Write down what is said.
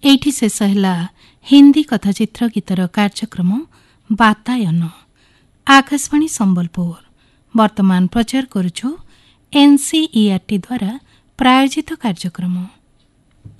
एठी शेष है हिंदी कथाचित्र गीतर कार्यक्रम बातायन। आकाशवाणी संबलपुर वर्तमान प्रचार करुछु एनसीईआरटी द्वारा प्रायोजित कार्यक्रम।